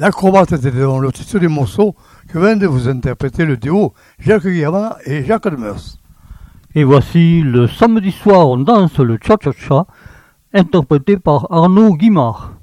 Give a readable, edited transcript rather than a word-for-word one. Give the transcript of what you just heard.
L'acrobate était donc le titre du morceau que viennent de vous interpréter le duo Jacques Guillermin et Jacques Demers. Et voici le samedi soir, on danse le cha-cha-cha, interprété par Arnaud Guimard.